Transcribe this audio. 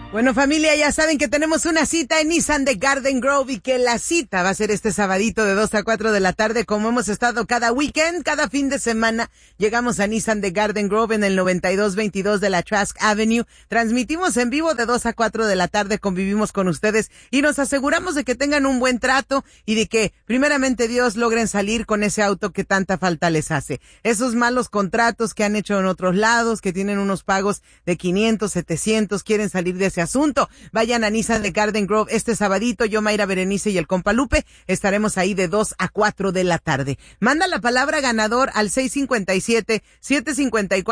Bueno, familia, ya saben que tenemos una cita en Nissan de Garden Grove y que la cita va a ser este sabadito de 2 a 4 de la tarde, como hemos estado cada weekend, cada fin de semana. Llegamos a Nissan de Garden Grove en el 9222 de la Trask Avenue. Transmitimos en vivo de 2 a 4 de la tarde, convivimos con ustedes y nos aseguramos de que tengan un buen trato y de que, primeramente Dios, logren salir con ese auto que tanta falta les hace. Esos malos contratos que han hecho en otros lados, que tienen unos pagos de 500, 700, quieren salir de ese asunto. Vayan a Nissan de Garden Grove este sabadito. Yo, Mayra Berenice y el compa Lupe estaremos ahí de 2 a 4 de la tarde. Manda la palabra ganador al 657-754